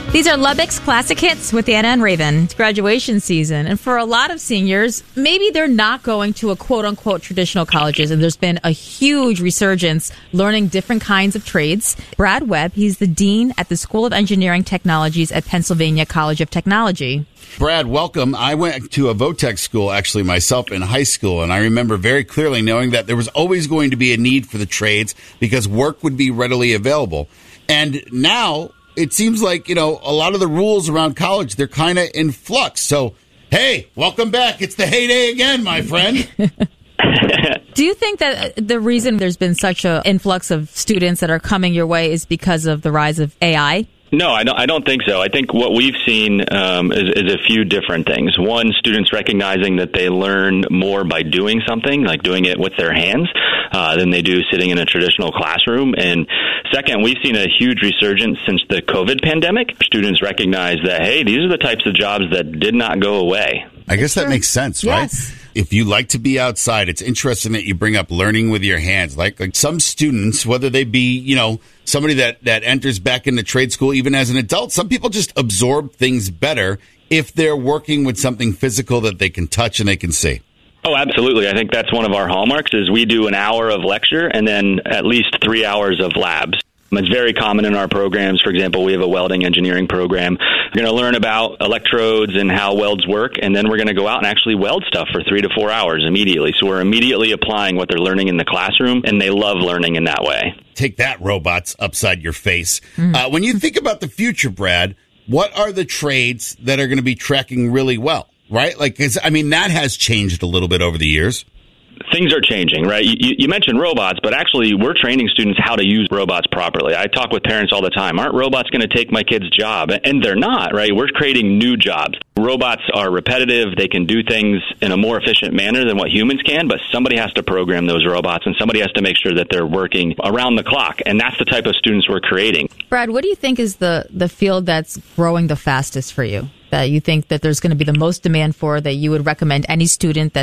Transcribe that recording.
These are Lubbock's classic hits with Anna and Raven. It's graduation season, and for a lot of seniors, maybe they're not going to a quote-unquote traditional colleges, and there's been a huge resurgence learning different kinds of trades. Brad Webb, he's the dean at the School of Engineering Technologies at Pennsylvania College of Technology. Brad, welcome. I went to a VOTEC school, actually, myself in high school, and I remember very clearly knowing that there was always going to be a need for the trades because work would be readily available. And now it seems like, a lot of the rules around college, they're kind of in flux. So, hey, welcome back. It's the heyday again, my friend. Do you think that the reason there's been such an influx of students that are coming your way is because of the rise of AI? No, I don't think so. I think what we've seen is a few different things. One, students recognizing that they learn more by doing something, like doing it with their hands, than they do sitting in a traditional classroom. And second, we've seen a huge resurgence since the COVID pandemic. Students recognize that, hey, these are the types of jobs that did not go away. I guess that makes sense, right? Yes. If you like to be outside, it's interesting that you bring up learning with your hands. Like some students, whether they be, somebody that enters back into trade school, even as an adult, some people just absorb things better if they're working with something physical that they can touch and they can see. Oh, absolutely. I think that's one of our hallmarks is we do an hour of lecture and then at least 3 hours of labs. It's very common in our programs. For example, we have a welding engineering program. We're going to learn about electrodes and how welds work, and then we're going to go out and actually weld stuff for 3 to 4 hours immediately. So we're immediately applying what they're learning in the classroom, and they love learning in that way. Take that, robots, upside your face. When you think about the future, Brad, what are the trades that are going to be tracking really well, right? That has changed a little bit over the years. Things are changing, right? You mentioned robots, but actually we're training students how to use robots properly. I talk with parents all the time. Aren't robots going to take my kid's job? And they're not, right? We're creating new jobs. Robots are repetitive. They can do things in a more efficient manner than what humans can, but somebody has to program those robots and somebody has to make sure that they're working around the clock. And that's the type of students we're creating. Brad, what do you think is the field that's growing the fastest for you? That you think that there's going to be the most demand for, that you would recommend any student that